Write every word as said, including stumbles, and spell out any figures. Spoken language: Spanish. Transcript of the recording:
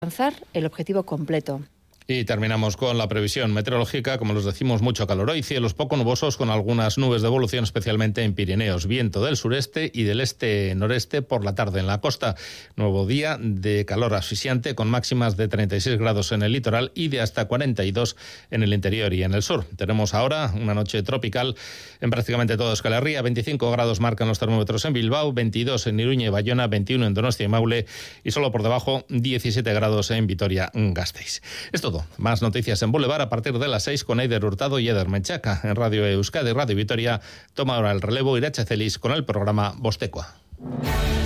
alcanzar el objetivo completo. Y terminamos con la previsión meteorológica. Como les decimos, mucho calor hoy, cielos poco nubosos con algunas nubes de evolución, especialmente en Pirineos. Viento del sureste y del este-noreste por la tarde en la costa. Nuevo día de calor asfixiante con máximas de treinta y seis grados en el litoral y de hasta cuarenta y dos en el interior y en el sur. Tenemos ahora una noche tropical en prácticamente todo Euskal Herria. veinticinco grados marcan los termómetros en Bilbao, veintidós en Iruña y Bayona, veintiuno en Donostia y Maule y solo por debajo diecisiete grados en Vitoria-Gasteiz. Es todo. Más noticias en Boulevard a partir de las seis con Eider Hurtado y Eder Menchaca. En Radio Euskadi, Radio Vitoria, toma ahora el relevo Irache Celis con el programa Bostekoa.